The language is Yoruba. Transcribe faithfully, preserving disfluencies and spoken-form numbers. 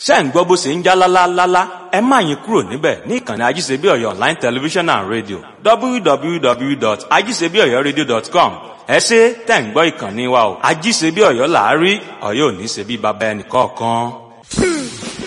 ṣé ń gbọ́ bó ṣe ń já lálálálá, ẹ má yín kúrò níbẹ̀ ní ìkànnì Ajíṣebíọ̀yọ́ Online Television and Radio w w w dot ajíṣebíọ̀yọ́radio dot com. Ẹ ṣé tẹ̀ ń gbọ́ ìkànnì wa o. Ajíṣebíọ̀yọ́ là á rí, Ọ̀yọ́ ò ní ṣe bí baba ẹnì kọ̀ọ̀kan.